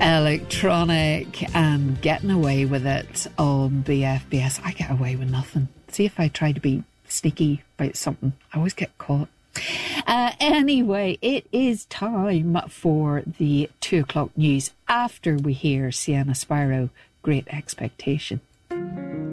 Electronic and Getting Away With It on BFBS. I get away with nothing. See, if I try to be sneaky about something, I always get caught. Anyway, it is time for the 2 o'clock news after we hear Sienna Spyro, Great Expectation.